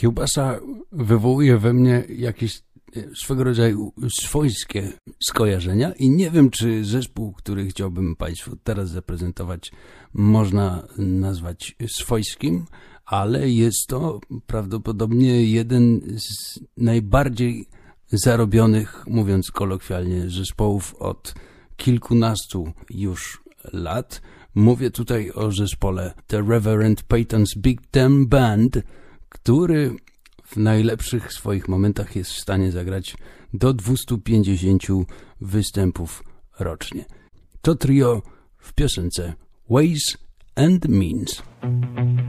Kiełbasa wywołuje we mnie jakieś swego rodzaju swojskie skojarzenia i nie wiem, czy zespół, który chciałbym Państwu teraz zaprezentować, można nazwać swojskim, ale jest to prawdopodobnie jeden z najbardziej zarobionych, mówiąc kolokwialnie, zespołów od kilkunastu już lat. Mówię tutaj o zespole The Reverend Peyton's Big Ten Band, który w najlepszych swoich momentach jest w stanie zagrać do 250 występów rocznie. To trio w piosence Ways and Means.